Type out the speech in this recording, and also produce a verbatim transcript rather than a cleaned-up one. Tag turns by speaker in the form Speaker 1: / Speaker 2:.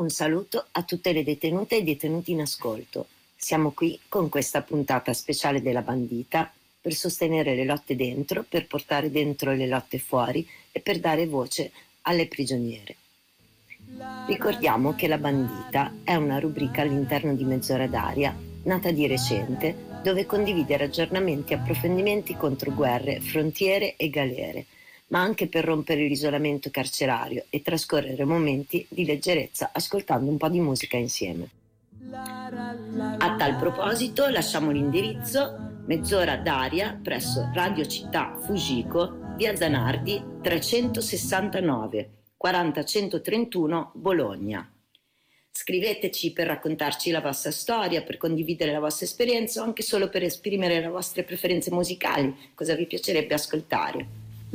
Speaker 1: Un saluto a tutte le detenute e i detenuti in ascolto. Siamo qui con questa puntata speciale della Bandita per sostenere le lotte dentro, per portare dentro le lotte fuori e per dare voce alle prigioniere. Ricordiamo che La Bandita è una rubrica all'interno di Mezz'ora d'aria, nata di recente, dove condividere aggiornamenti e approfondimenti contro guerre, frontiere e galere, ma anche per rompere l'isolamento carcerario e trascorrere momenti di leggerezza ascoltando un po' di musica insieme. A tal proposito lasciamo l'indirizzo Mezz'ora d'aria presso Radio Città Fujiko, via Zanardi trecentosessantanove, quaranta centotrentuno Bologna. Scriveteci per raccontarci la vostra storia, per condividere la vostra esperienza o anche solo per esprimere le vostre preferenze musicali, cosa vi piacerebbe ascoltare.